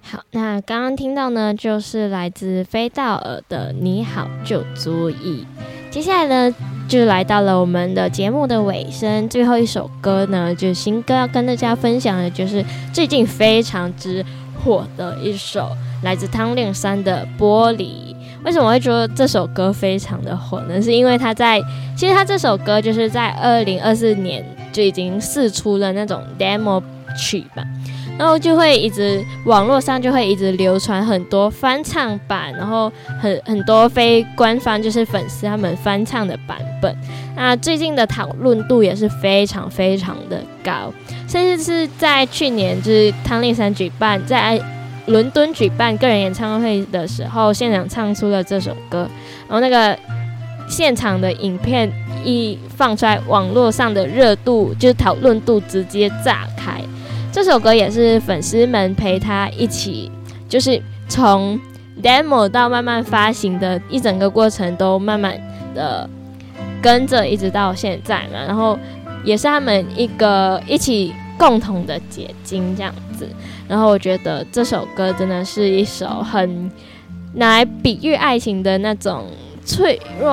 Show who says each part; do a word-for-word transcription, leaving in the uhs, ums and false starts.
Speaker 1: 好，那刚刚听到呢，就是来自飞道尔的你好就足以。接下来呢，就来到了我们的节目的尾声，最后一首歌呢，就是新歌要跟大家分享的，就是最近非常之火的一首来自汤令山的《玻璃》。为什么会觉得这首歌非常的火呢？是因为他在，其实他这首歌就是在二零二四年就已经释出了那种 demo 曲吧。然后就会一直网络上就会一直流传很多翻唱版，然后很很多非官方就是粉丝他们翻唱的版本。那最近的讨论度也是非常非常的高，甚至是在去年就是汤令山举办在伦敦举办个人演唱会的时候，现场唱出了这首歌，然后那个现场的影片一放出来，网络上的热度就是讨论度直接炸开。这首歌也是粉丝们陪他一起，就是从 demo 到慢慢发行的一整个过程都慢慢的跟着一直到现在嘛，然后也是他们一个一起共同的结晶这样子。然后我觉得这首歌真的是一首很拿来比喻爱情的那种脆弱